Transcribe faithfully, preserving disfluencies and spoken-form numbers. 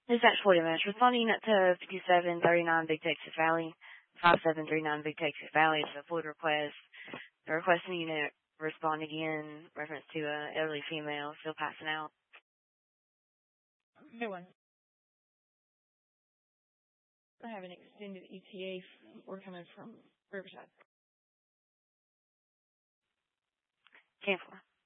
Dispatch forty minutes. Responding to fifty-seven thirty-nine Big Texas Valley, five seven three nine Big Texas Valley. It's a Floyd request. The requesting unit respond again, reference to an elderly female still passing out. Okay, one. I have an extended E T A. We're coming from Riverside. ten four.